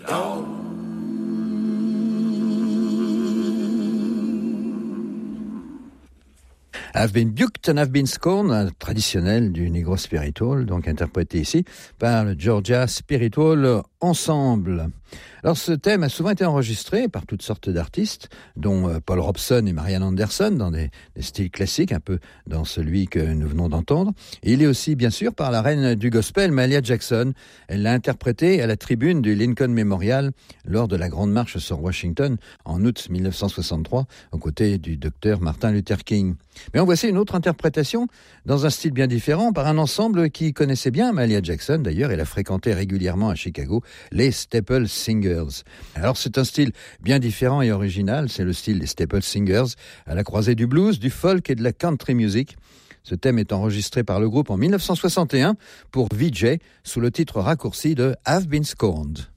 I've been duped and I've been scorned, traditionnel du Negro Spiritual, donc interprété ici par le Georgia Spiritual Ensemble. Alors ce thème a souvent été enregistré par toutes sortes d'artistes, dont Paul Robeson et Marian Anderson, dans des styles classiques, un peu dans celui que nous venons d'entendre. Et il est aussi, bien sûr, par la reine du gospel, Mahalia Jackson. Elle l'a interprété à la tribune du Lincoln Memorial lors de la Grande Marche sur Washington en août 1963, aux côtés du docteur Martin Luther King. Mais en voici une autre interprétation, dans un style bien différent, par un ensemble qui connaissait bien Mahalia Jackson. D'ailleurs, elle a fréquenté régulièrement à Chicago les Staple Singers. Alors c'est un style bien différent et original, c'est le style des Staple Singers, à la croisée du blues, du folk et de la country music. Ce thème est enregistré par le groupe en 1961 pour VJ sous le titre raccourci de I've Been Scorned.